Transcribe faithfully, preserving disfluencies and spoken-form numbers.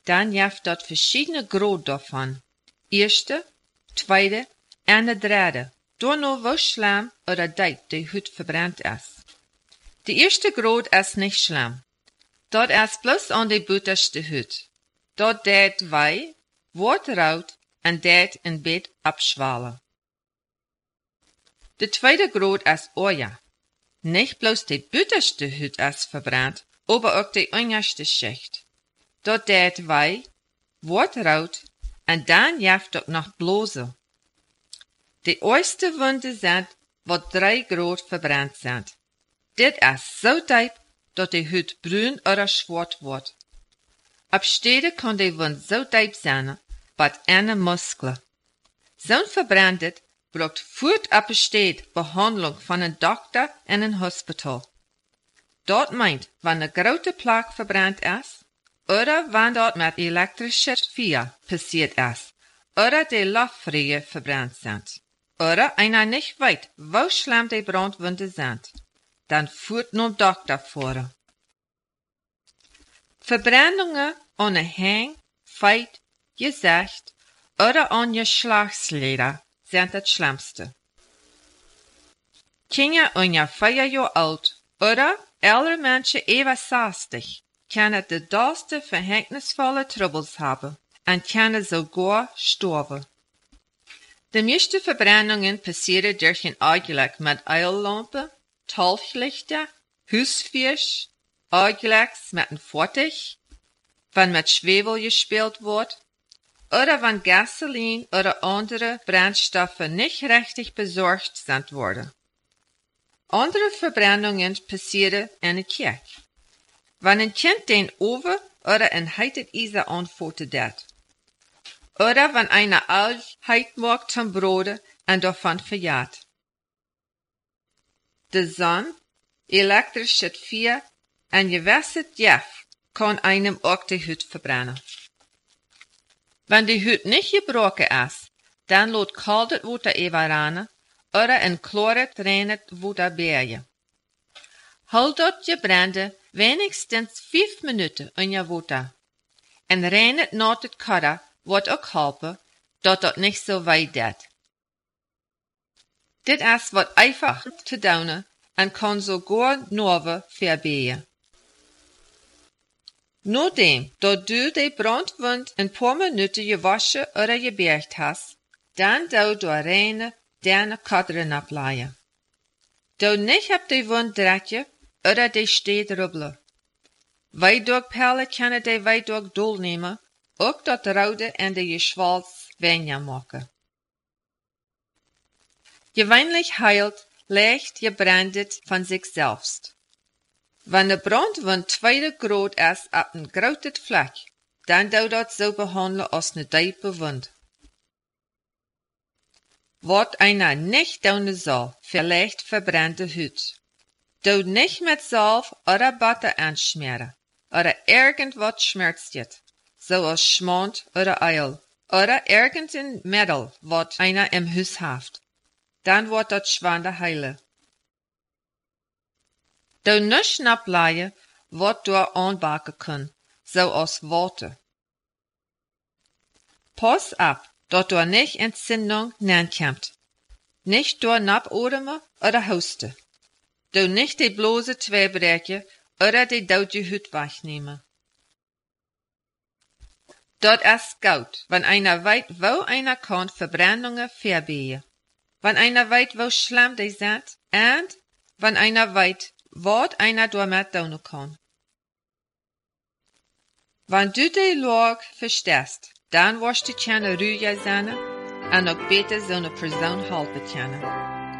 dann jaft dort verschiedene Grot davon. Erste, zweite en de derde. Door no wo Schlamm oder Deib die Hüt verbrannt ist. Die erste Grot ist nicht schlimm. Dort ist bloß an die butterste Hüt. Dort det wei, wordt rood en det in Bett abschwalen. De tweede Grot ist Oja. Nicht bloß die butterste Hüt ist verbrannt, aber auch die unterste Schicht. Dort det wei, wordt rood en dan jaft ook nog bloze. De oorste wunde sind, wat drei Grot verbrannt sind. Dit is so diep, dat de Hüt bruin oder schwarz wordt. Ab Stede kann de Wund so diep sein, wat eine Muskel. Zo'n verbrandet braucht voort ab Stede Behandlung von een Doktor en een Hospital. Dort meint, wann een grote Plak verbrannt is, oder wann dort met elektrische Vier passiert is, oder de Loftriemen verbrannt sind. Oder einer nicht weit, wo schlimm die Brandwunde sind. Dann führt nun Doktor vor. Verbrennungen an der Hang, Feit, Gesicht oder an je Schlagsleder sind das Schlimmste. Kinder unter vier Jahre alt oder ältere Menschen über sechzig können die dollste verhängnisvolle Troubles haben und können sogar sterben. De meeste verbrennungen passieren durch een eigenlijk met eillampen, talglichten, huisvies, eigenlijk met een voertuig, wann met Schwefel gespeeld wordt, oder wann Gasoline oder andere Brandstoffe nicht richtig besorgt sind worden. Andere Verbrennungen passieren in der Kirche. Wann ein Kind den Oven oder ein heitet Eisen anfoten dat. Oder wenn einer alles heit mag zum Broden und davon verjagt. De Sonne, elektrische Vier en gewässert Jeff kann einem auch die Hüt verbrennen. Wenn die Hüt nicht gebrochen ist, dann lot kaltes Wasser überrennen oder in chloret renet Wasser bergen. Halt dort je branden wenigstens vijf Minuten in je Wasser en renet nach het Kadder wordt ook helpen, dat dat niet zo weit dat. Dit is wat einfach te doen en kan sogar Norwe verbeten. Nadem dat du de brandwund een paar minuten gewaschen oder gebergt hast, dan doe door reine, derne kadderen ableien. Doe niet op de wund drekje oder de steed rubbelen. Weidorgperlen kunnen de weidorg dol nemen, ook dat rode en de geschwals weniger maken. Gewöhnlich heilt, leicht gebrandet von sich selbst. Wenn de brandwund tweede Grot is op een grote vlek, dan doe dat zo behandelen als een diepe wund. Wat einer nicht doen zal, vielleicht verbrannte Hüt. Doe nicht mit Salf oder Butter anschmieren, oder irgendwas schmerzt het, zoals Schmand oder Eil, oder irgendein Mittel, wat einer im Huis heeft. Dan wordt dat schwander heilen. Doe nisch napleien, wat door aanbakken kan, zoals water. Pas op, dat door nicht Entzündung nankomt. Nicht door napodemen oder hoesten. Doe nicht die bloze twee breken, oder die dode Hüt wegnemen. Dat is goud, wenn einer weet wo einer kann Verbrennungen verbeten. Wenn einer weet wo schlimm die sind, und wenn einer weet wat einer damit tun kann. Wenn du die Lage verstehst, dann wirst du keine Ruhe sein und auch beter so eine Person halten können.